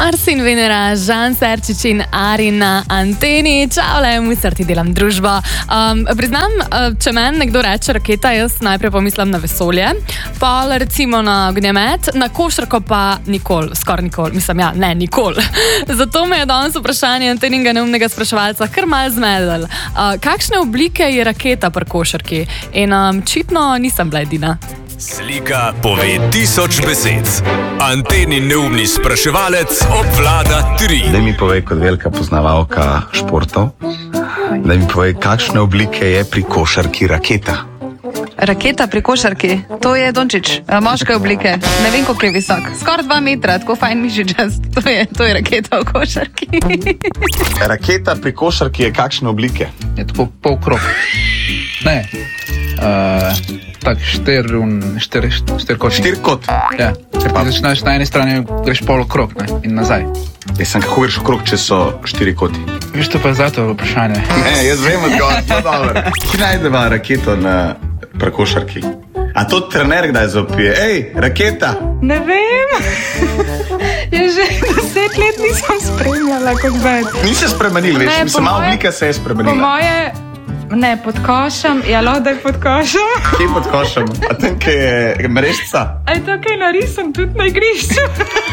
Arsin Venera, Žan Serčič in Ari na anteni. Čau, le, musar ti delam družbo. Priznam, če meni nekdo reče raketa, jaz najprej pomislim na vesolje, pa recimo na ognjemet, na košarko pa nikoli, skoraj nikoli, nikoli. Zato me je danes vprašanje anteninga neumnega spraševalca kar malo zmedel. Kakšne oblike je raketa pri košarki? In očitno nisem bila edina. Slika pove 1000 besed. Anteni neumni spraševalec obvlada 3. Daj mi povej, kot velika poznavalka športov, daj mi povej, kakšne oblike je pri košarki raketa? Raketa pri košarki? To je Dončić, moške oblike. Ne vem, koliko je visok. Skoraj 2 metra, tako fajn mišičast. To je raketa v košarki. Raketa pri košarki je kakšne oblike? Je tako polkrog. Ne. Tak štirkot. Štirkot? Ja, ker ti začneš na eni strani, greš polokrog, ne, in nazaj. Jaz sem kako greš okrog, če so 4 koti? Viš, to pa je zato vprašanje. Ne, jaz vem odgovor, to dobro. Ki najdeva raketo pri košarki? A to trener kdaj zopije? Ej, raketa! Ne vem. Ja že 10 let nisem spremljala, kot ved. Ni se spremenil, veš, mislim, malo oblika se je spremenila. Po moje, ne, pod košem, ja, lahko da je pod košem. Kje pod košem? A tam, kje je mrežca? A je to kaj narisam tudi na igrišču?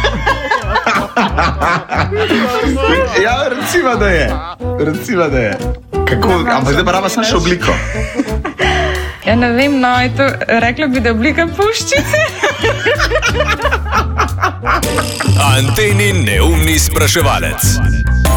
Ja, recimo, da je. Kako, ampak zdaj pa raba sem še obliko. Ja, ne vem, no, je to, rekla bi, da je oblika puščice. Anteni neumni spraševalec.